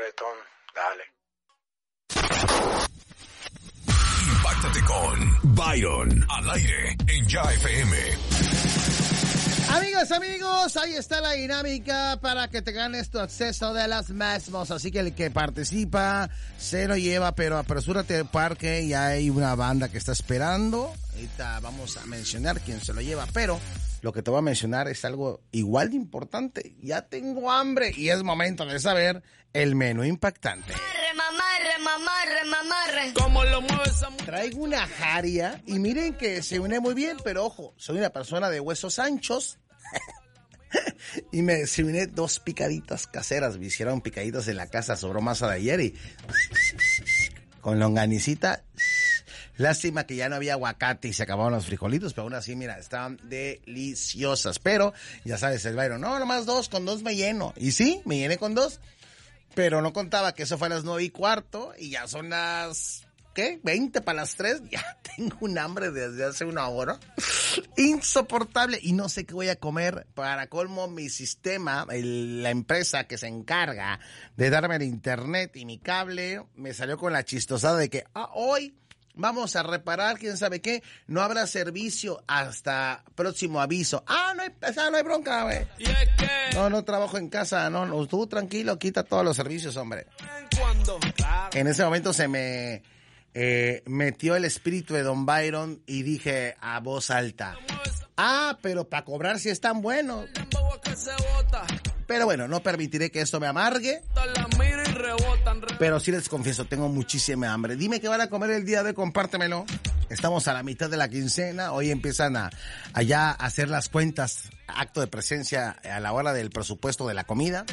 reggaetón, dale. Impáctate con Byron al aire en Ya FM. Amigos, ahí está la dinámica para que te ganes tu acceso de las mismos. Así que el que participa se lo lleva, pero apresúrate al parque, ya hay una banda que está esperando. Ahorita vamos a mencionar quién se lo lleva, pero lo que te voy a mencionar es algo igual de importante. Ya tengo hambre y es momento de saber el menú impactante. Mamarre. ¿Cómo lo mueves? Traigo una jaria y miren que se une muy bien, pero ojo, soy una persona de huesos anchos. Y me desayuné 2 picaditas caseras. Me hicieron picaditas en la casa, sobró masa de ayer y con longanicita. Lástima que ya no había aguacate y se acabaron los frijolitos, pero aún así, mira, estaban deliciosas. Pero, ya sabes, el Byron, no, nomás 2, con 2 me lleno. Y sí, me llené con 2, pero no contaba que eso fue a las 9:15 y ya son las... ¿Qué? 20 para las 3, ya tengo un hambre desde hace una hora. Insoportable y no sé qué voy a comer. Para colmo, mi sistema, la empresa que se encarga de darme el internet y mi cable, me salió con la chistosada de que hoy vamos a reparar, quién sabe qué, no habrá servicio hasta próximo aviso. No hay bronca, güey. No trabajo en casa, no, tú tranquilo, quita todos los servicios, hombre. En ese momento se me... metió el espíritu de Don Byron y dije a voz alta, pero para cobrar si están buenos. Pero bueno, no permitiré que esto me amargue. Pero sí les confieso, tengo muchísima hambre. Dime qué van a comer el día de hoy, compártemelo. Estamos a la mitad de la quincena, hoy empiezan a hacer las cuentas, acto de presencia a la hora del presupuesto de la comida.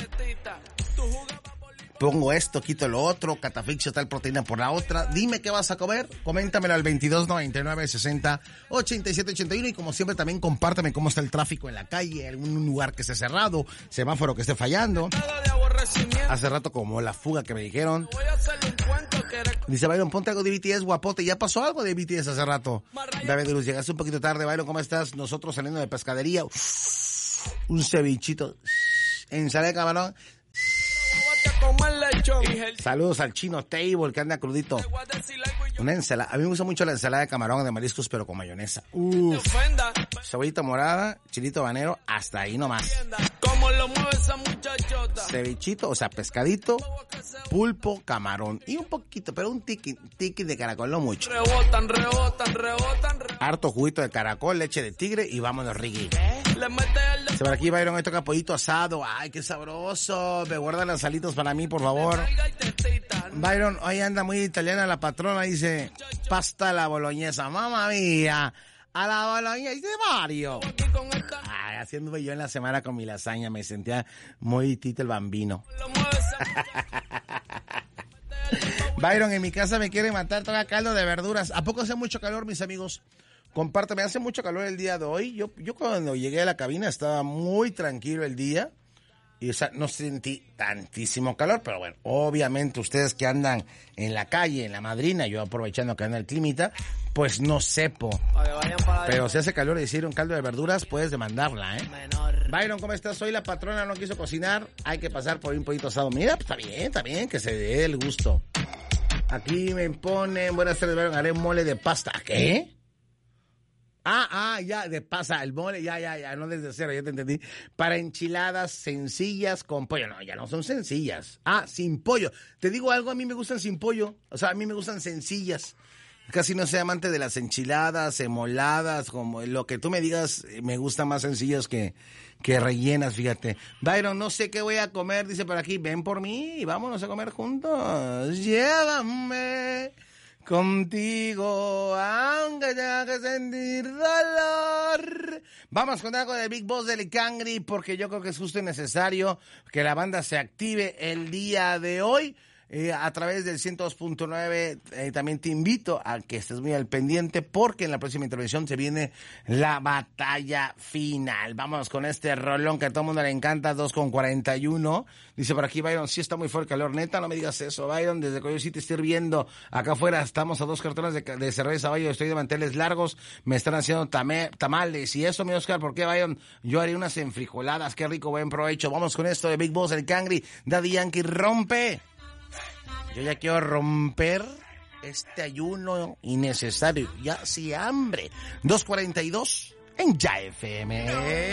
Pongo esto, quito lo otro, catafixio tal proteína por la otra. Dime qué vas a comer, coméntamelo al 2299-60-8781 y como siempre también compártame cómo está el tráfico en la calle, algún lugar que esté cerrado, semáforo que esté fallando. Hace rato como la fuga que me dijeron. Dice Byron, ponte algo de BTS, guapote. Ya pasó algo de BTS hace rato. David Luz, llegaste un poquito tarde, Byron, ¿cómo estás? Nosotros saliendo de pescadería, un cevichito, ensalada de camarón. Saludos al Chino Table que anda crudito. Una ensalada. A mí me gusta mucho la ensalada de camarón de mariscos, pero con mayonesa. Cebollita morada, chilito habanero, hasta ahí nomás. Cevichito, o sea, pescadito, pulpo, camarón y un poquito, pero un tiki de caracol, no mucho. Harto juguito de caracol, leche de tigre y vámonos, Riggy. Se por aquí, Byron, hoy toca pollito asado. Ay, qué sabroso. Me guardan las alitas para mí, por favor. Byron, hoy anda muy italiana la patrona, dice, pasta a la boloñesa. Mamma mía, a la boloñesa, dice Mario. Ay, haciendo yo en la semana con mi lasaña, me sentía muy Tito el Bambino. Byron, en mi casa me quiere matar, toca caldo de verduras. ¿A poco hace mucho calor, mis amigos? Compárteme, hace mucho calor el día de hoy. Yo cuando llegué a la cabina estaba muy tranquilo el día. Y o sea, no sentí tantísimo calor, pero bueno, obviamente ustedes que andan en la calle, en la madrina, yo aprovechando que anda el climita, pues no sepo. Pero si hace calor y hicieron caldo de verduras, puedes demandarla, ¿eh? Byron, ¿cómo estás? Hoy la patrona no quiso cocinar, hay que pasar por un pollito asado. Mira, pues está bien, que se dé el gusto. Aquí me ponen, buenas tardes, Byron, haré mole de pasta. ¿Qué? Ya, de pasa, el mole, ya, no desde cero, ya te entendí. Para enchiladas sencillas con pollo. No, ya no son sencillas. Sin pollo. Te digo algo, a mí me gustan sin pollo. O sea, a mí me gustan sencillas. Casi no soy amante de las enchiladas, emoladas, como lo que tú me digas, me gustan más sencillas que rellenas, fíjate. Byron, no sé qué voy a comer, dice por aquí, ven por mí y vámonos a comer juntos. Llévame contigo, aunque tenga que sentir dolor. Vamos con algo de Big Boss de Licangri, porque yo creo que es justo y necesario que la banda se active el día de hoy. A través del 102.9 también te invito a que estés muy al pendiente porque en la próxima intervención se viene la batalla final. Vamos con este rolón que a todo el mundo le encanta, 2:41. Dice por aquí Byron, sí está muy fuerte el calor, neta, no me digas eso, Byron, desde que yo sí te estoy hirviendo. Acá afuera estamos a 2 cartones de cerveza, Byron, estoy de manteles largos, me están haciendo tamales. Y eso, mi Oscar, ¿por qué, Byron? Yo haré unas enfrijoladas, qué rico, buen provecho. Vamos con esto de Big Boss, el Cangri, Daddy Yankee, rompe. Yo ya quiero romper este ayuno innecesario. Ya sí, hambre. 2:42 en Ya FM.